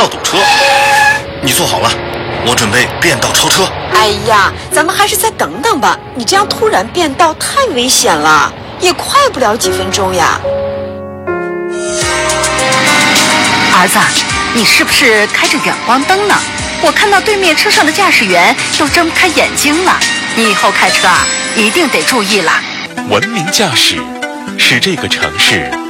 道堵车。你坐好了，我准备变道超车。 哎呀，咱们还是再等等吧，你这样突然变道太危险了，也快不了几分钟呀。 儿子，你是不是开着远光灯呢？我看到对面车上的驾驶员都睁不开眼睛了。你以后开车啊，一定得注意了。 文明驾驶是这个城市